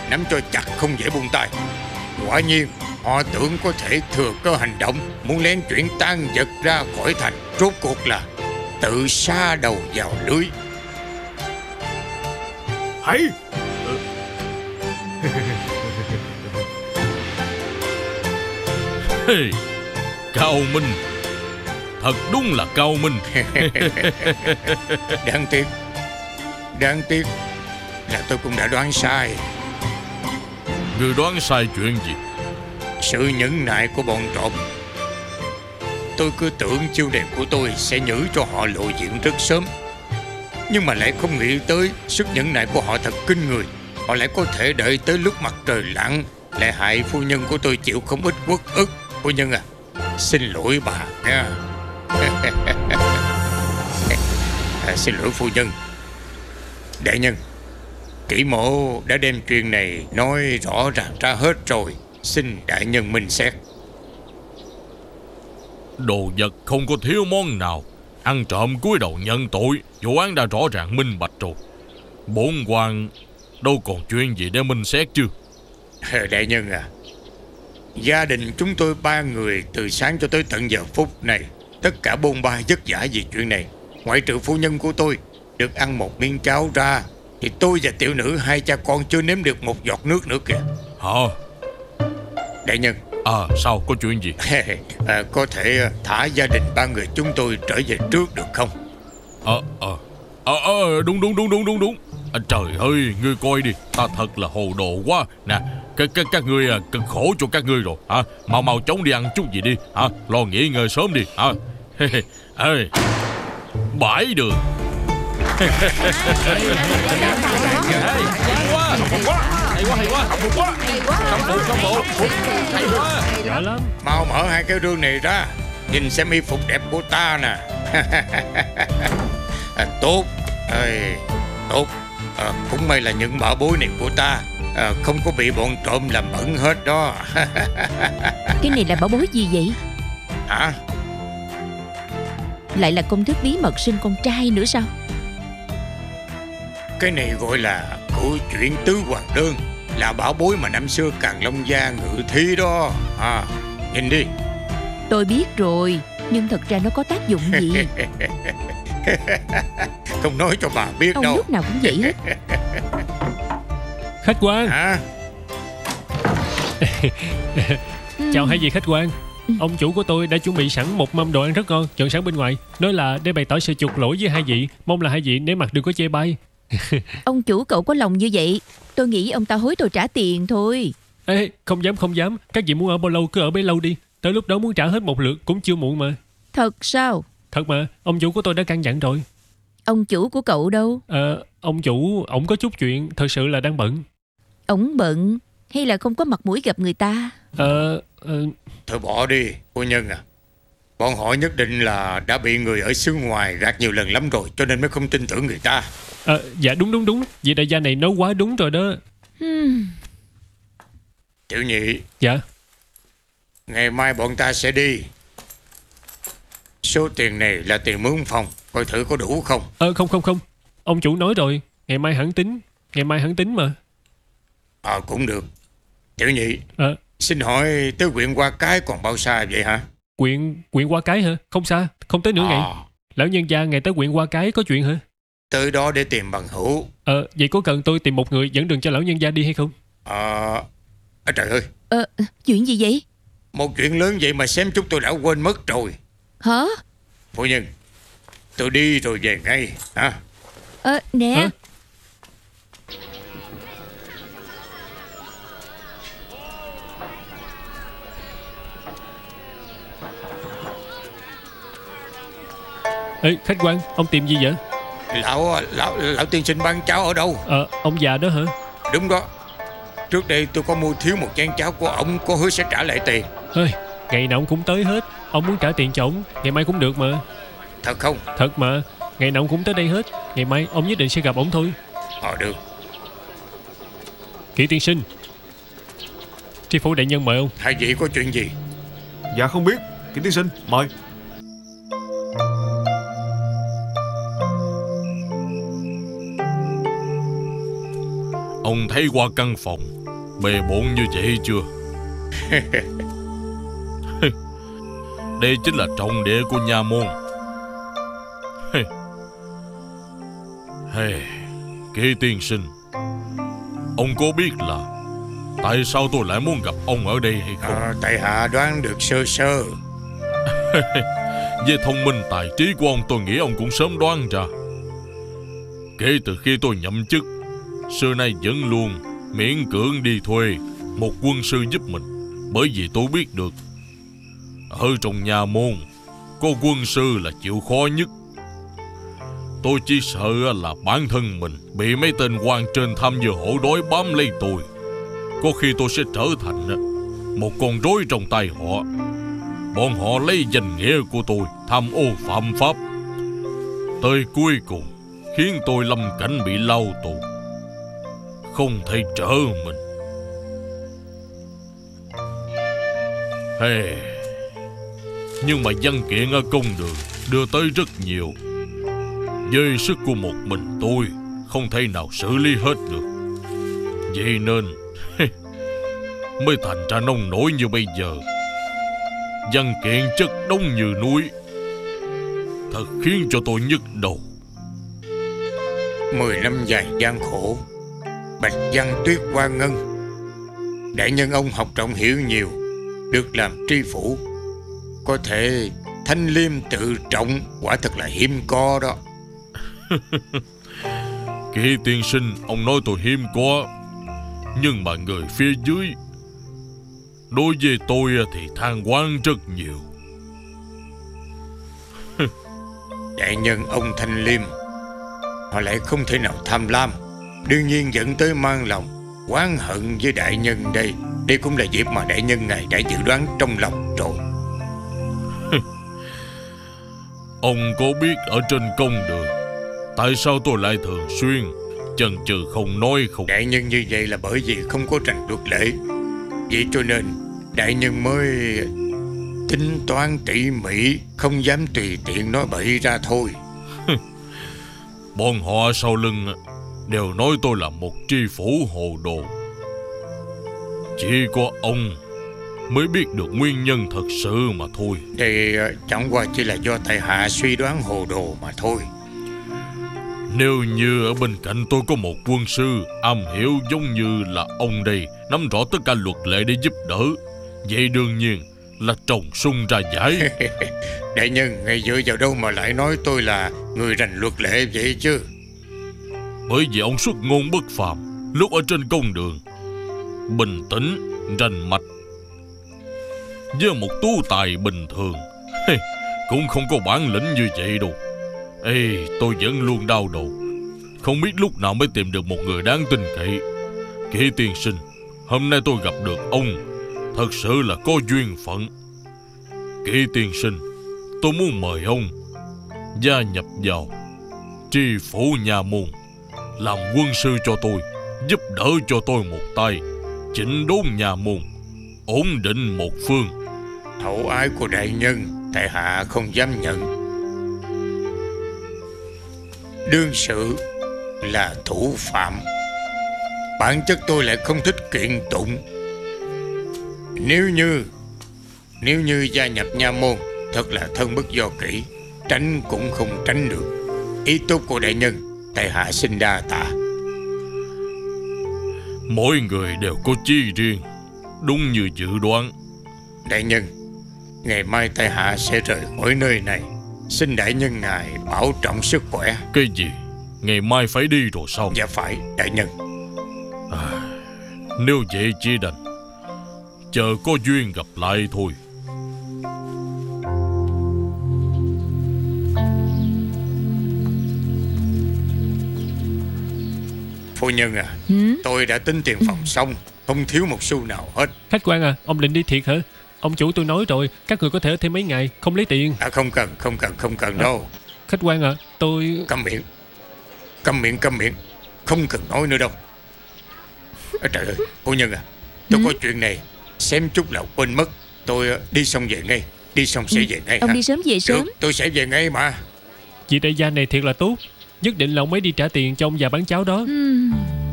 nắm cho chặt không dễ buông tay. Quả nhiên họ tưởng có thể thừa cơ hành động, muốn lén chuyển tang vật ra khỏi thành, rốt cuộc là tự sa đầu vào lưới. Hay. Hey, cao minh, thật đúng là cao minh. Đáng tiếc là tôi cũng đã đoán sai. Ngươi đoán sai chuyện gì? Sự nhẫn nại của bọn trộm. Tôi cứ tưởng chiêu đẹp của tôi sẽ nhử cho họ lộ diện rất sớm, nhưng mà lại không nghĩ tới sức nhẫn nại của họ thật kinh người. Họ lại có thể đợi tới lúc mặt trời lặn, lại hại phu nhân của tôi chịu không ít uất ức. Phu nhân à, xin lỗi bà nha. Xin lỗi phu nhân. Đại nhân, kỹ mộ đã đem chuyện này nói rõ ràng ra hết rồi, xin đại nhân minh xét. Đồ vật không có thiếu món nào. Ăn trộm cúi đầu nhận tội, vụ án đã rõ ràng minh bạch rồi. Bổn quan đâu còn chuyện gì để minh xét chứ. Đại nhân à, gia đình chúng tôi 3 người từ sáng cho tới tận giờ phút này, tất cả bôn ba vất vả vì chuyện này. Ngoại trừ phu nhân của tôi được ăn một miếng cháo ra, thì tôi và tiểu nữ 2 cha con chưa nếm được một giọt nước nữa kìa. Hả? Đại nhân. Sao, có chuyện gì? Có thể thả gia đình 3 người chúng tôi trở về trước được không? Đúng. Trời ơi, ngươi coi đi, ta thật là hồ đồ quá. Nè, các ngươi cực khổ cho các ngươi rồi hả? Mau chóng đi ăn chút gì đi hả? Lo nghỉ ngơi sớm đi hả? Bãi đường. Hay quá. Giỏi lắm. Mau mở 2 cái rương này ra, nhìn xem y phục đẹp của ta nè. Tốt. Tốt. Cũng may là những bảo bối này của ta không có bị bọn trộm làm bẩn hết đó. Cái này là bảo bối gì vậy? Hả? Lại là công thức bí mật sinh con trai nữa sao? Cái này gọi là cửu chuyển tứ hoàng đơn, là bảo bối mà năm xưa Càn Long gia ngự thi đó. Nhìn đi. Tôi biết rồi, nhưng thật ra nó có tác dụng gì? Không nói cho bà biết ông đâu. lúc nào cũng vậy hết. Khách quan. Hả? Chào hai vị khách quan. Ông chủ của tôi đã chuẩn bị sẵn một mâm đồ ăn rất ngon, chọn sẵn bên ngoài, nói là để bày tỏ sự chuộc lỗi với hai vị, mong là hai vị nể mặt đừng có chê bai. Ông chủ cậu có lòng như vậy, tôi nghĩ ông ta hối tôi trả tiền thôi. Ê, không dám. Các vị muốn ở bao lâu cứ ở bấy lâu đi, tới lúc đó muốn trả hết một lượt cũng chưa muộn mà. Thật sao? Thật mà, ông chủ của tôi đã căn dặn rồi. Ông chủ của cậu đâu? Ông chủ, ổng có chút chuyện, thật sự là đang bận. Ổng bận hay là không có mặt mũi gặp người ta? Thôi bỏ đi, phu nhân à. Bọn họ nhất định là đã bị người ở xứ ngoài gạt nhiều lần lắm rồi, cho nên mới không tin tưởng người ta. Dạ đúng. Vị đại gia này nói quá đúng rồi đó. Tiểu nhị. Dạ. Ngày mai bọn ta sẽ đi. Số tiền này là tiền mướn phòng, coi thử có đủ không. Không. Ông chủ nói rồi, ngày mai hẳn tính mà. Cũng được. Tiểu nhị, xin hỏi tới huyện Hoa Cái còn bao xa vậy hả? Huyện Hoa Cái hả? Không xa, không tới nửa ngày. Lão nhân gia ngày tới huyện Hoa Cái có chuyện hả? Tới đó để tìm bằng hữu. Vậy có cần tôi tìm một người dẫn đường cho lão nhân gia đi hay không? Trời ơi. Chuyện gì vậy? Một chuyện lớn vậy mà xém chút tôi đã quên mất rồi. Hả? Phu nhân, tôi đi rồi về ngay hả? Nè. Ê, khách quan, ông tìm gì vậy? Lão tiên sinh bán cháo ở đâu? Ông già đó hả? Đúng đó. Trước đây tôi có mua thiếu một chén cháo của ổng, có hứa sẽ trả lại tiền. Ngày nào ông cũng tới hết. Ông muốn trả tiền cho ổng, ngày mai cũng được mà. Thật không? Thật mà, ngày nào ông cũng tới đây hết. Ngày mai ông nhất định sẽ gặp ổng thôi. Được. Kỷ tiên sinh, tri phủ đại nhân mời ông. Hai vị có chuyện gì? Dạ không biết. Kỷ tiên sinh, mời. Ông thấy qua căn phòng bề bộn như vậy chưa? Đây chính là trọng địa của nha môn. Kỷ tiên sinh, ông có biết là tại sao tôi lại muốn gặp ông ở đây hay không? Tại hạ đoán được sơ sơ. Với thông minh tài trí của ông, tôi nghĩ ông cũng sớm đoán ra. Kể từ khi tôi nhậm chức, xưa nay vẫn luôn miễn cưỡng đi thuê một quân sư giúp mình. Bởi vì tôi biết được ở trong nhà môn có quân sư là chịu khó nhất. Tôi chỉ sợ là bản thân mình bị mấy tên quan trên tham dự hổ đói bám lấy tôi. Có khi tôi sẽ trở thành một con rối trong tay họ. Bọn họ lấy danh nghĩa của tôi tham ô phạm pháp, tới cuối cùng khiến tôi lâm cảnh bị lao tù, không thể trở mình. Nhưng mà văn kiện ở công đường đưa tới rất nhiều. Với sức của một mình tôi không thể nào xử lý hết được. Vậy nên mới thành ra nông nổi như bây giờ. Văn kiện chất đống như núi, thật khiến cho tôi nhức đầu. 10 năm dài gian khổ, bạch văn tuyết hoa ngân. Đại nhân ông học rộng hiểu nhiều, được làm tri phủ, có thể thanh liêm tự trọng, quả thật là hiếm có đó. Kỷ tiên sinh, ông nói tôi hiếm có, nhưng mà người phía dưới đối với tôi thì than oán rất nhiều. Đại nhân ông thanh liêm, họ lại không thể nào tham lam, đương nhiên dẫn tới mang lòng oán hận với đại nhân đây. Đây cũng là dịp mà đại nhân ngài đã dự đoán trong lòng rồi. Ông có biết ở trên công đường tại sao tôi lại thường xuyên chần chừ không nói không? Đại nhân như vậy là bởi vì không có rành luật lệ. Vậy cho nên đại nhân mới tính toán tỉ mỉ, không dám tùy tiện nói bậy ra thôi. Bọn họ sau lưng đều nói tôi là một tri phủ hồ đồ. Chỉ có ông mới biết được nguyên nhân thật sự mà thôi. Đây chẳng qua chỉ là do tại hạ suy đoán hồ đồ mà thôi. Nếu như ở bên cạnh tôi có một quân sư am hiểu giống như là ông đây, nắm rõ tất cả luật lệ để giúp đỡ, vậy đương nhiên là trồng sung ra giải. Đại nhân, ngài dựa vào đâu mà lại nói tôi là người rành luật lệ vậy chứ? Bởi vì ông xuất ngôn bất phàm, lúc ở trên công đường bình tĩnh, rành mạch. Với một tú tài bình thường cũng không có bản lĩnh như vậy đâu. Tôi vẫn luôn đau đầu, không biết lúc nào mới tìm được một người đáng tin cậy. Kỷ tiên sinh, hôm nay tôi gặp được ông, thật sự là có duyên phận. Kỷ tiên sinh, tôi muốn mời ông gia nhập vào tri phủ nhà môn, làm quân sư cho tôi, giúp đỡ cho tôi một tay, chỉnh đốn nhà môn, ổn định một phương. Hậu ái của đại nhân, tại hạ không dám nhận. Đương sự là thủ phạm, bản chất tôi lại không thích kiện tụng. Nếu như gia nhập nha môn, thật là thân bất do kỷ, tránh cũng không tránh được. Ý tốt của đại nhân, tại hạ xin đa tạ. Mỗi người đều có chí riêng, đúng như dự đoán. Đại nhân, ngày mai tại hạ sẽ rời khỏi nơi này, xin đại nhân ngài bảo trọng sức khỏe. Cái gì? Ngày mai phải đi rồi sao? Dạ phải, đại nhân. Nếu vậy chỉ đành chờ có duyên gặp lại thôi. Phu nhân à, tôi đã tính tiền phòng xong, không thiếu một xu nào hết. Khách quan à, ông định đi thiệt hả? Ông chủ tôi nói rồi, các người có thể ở thêm mấy ngày, không lấy tiền. Không cần đâu. Khách quan à, tôi... Câm miệng, không cần nói nữa đâu. Trời ơi, phu nhân à, tôi có chuyện này xém chút là quên mất. Tôi đi xong về ngay, đi xong sẽ về ngay. Ông đi sớm về sớm. Được, tôi sẽ về ngay mà. Vị đại gia này thiệt là tốt, nhất định là ông ấy đi trả tiền cho ông già bán cháo đó.